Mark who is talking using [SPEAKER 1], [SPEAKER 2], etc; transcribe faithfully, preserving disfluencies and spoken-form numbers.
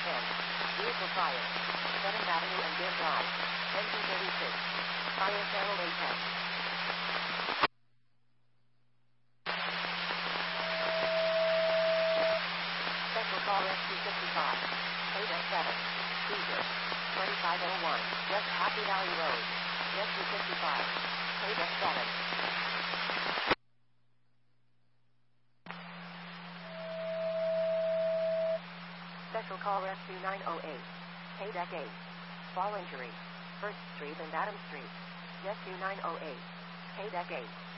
[SPEAKER 1] ten. Vehicle fire. seventh Avenue and Bear Drive. Engine thirty-six. Fire channel Apex. Special call Rescue fifty-five. eight oh seven. Cruiser. twenty-five oh one. West Happy Valley Road. Rescue fifty-five. eight oh seven. Special call Rescue nine oh eight. K-Deck eight. Fall injury. first Street and Adams Street. Rescue nine oh eight. K-Deck eight.